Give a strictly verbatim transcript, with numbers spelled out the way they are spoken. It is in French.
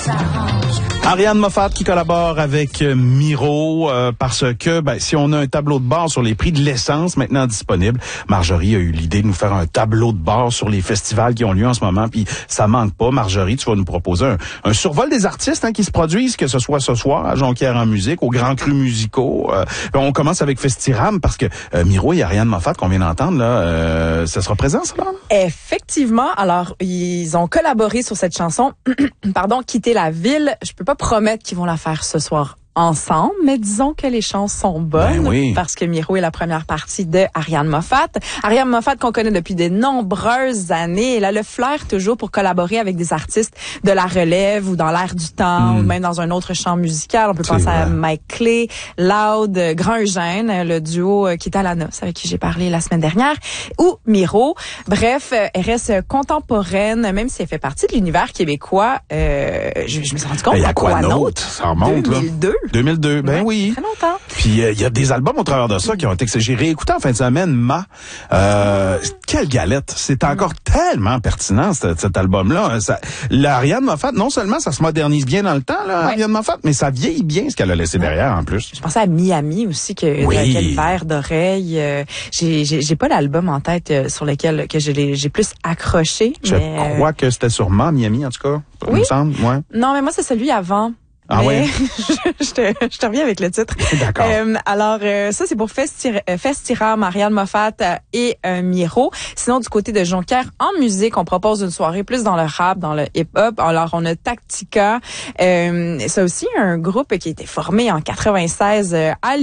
Ariane Moffat qui collabore avec euh, Miro euh, parce que ben, si on a un tableau de bord sur les prix de l'essence maintenant disponible, Marjorie a eu l'idée de nous faire un tableau de bord sur les festivals qui ont lieu en ce moment, puis ça manque pas. Marjorie, tu vas nous proposer un, un survol des artistes hein, qui se produisent, que ce soit ce soir à Jonquière en musique, aux Grands Crus musicaux. Euh, on commence avec Festiram parce que euh, Miro et Ariane Moffat qu'on vient d'entendre, là, euh, ça sera présent, ça, là? Effectivement. Alors, ils ont collaboré sur cette chanson, pardon, Quitter la ville. Je peux pas promettre qu'ils vont la faire ce soir ensemble, mais disons que les chansons sont bonnes ben oui. parce que Miro est la première partie de Ariane Moffat. Ariane Moffat qu'on connaît depuis de nombreuses années. Elle a le flair toujours pour collaborer avec des artistes de la relève ou dans l'air du temps mm. ou même dans un autre champ musical. On peut C'est penser vrai. à Mike Clay, Loud, Grand Eugène, le duo qui est à la noce avec qui j'ai parlé la semaine dernière, ou Miro. Bref, elle reste contemporaine, même si elle fait partie de l'univers québécois. Euh, je, je me suis rendu compte. Il y a quoi quoi d'autre? Ça remonte, deux mille deux. là. deux mille deux, ben ouais, oui. Très longtemps. Puis il euh, y a des albums au travers de ça qui ont été... J'ai réécouté en fin de semaine Ma. Euh, quelle galette! C'est encore mm. tellement pertinent, cet, cet album-là. Ça, l'Ariane Moffat, non seulement ça se modernise bien dans le temps, là, ouais. Ariane Moffat, mais ça vieillit bien ce qu'elle a laissé ouais. derrière en plus. Je pensais à Miami aussi, que oui. quel verre d'oreille. Euh, j'ai, j'ai, j'ai pas l'album en tête euh, sur lequel que j'ai, j'ai plus accroché. Je mais, crois que c'était sûrement Miami, en tout cas. Oui? Il me semble, ouais. Non, mais moi, c'est celui avant. Ah mais ouais? je, te, je te reviens avec le titre. D'accord. Euh, alors, euh, ça, c'est pour Festir, Festiram, Ariane Moffat euh, et euh, Miro. Sinon, du côté de Jonquière, en musique, on propose une soirée plus dans le rap, dans le hip-hop. Alors, on a Tactica. Euh, c'est aussi un groupe qui a été formé en quatre-vingt-seize euh, à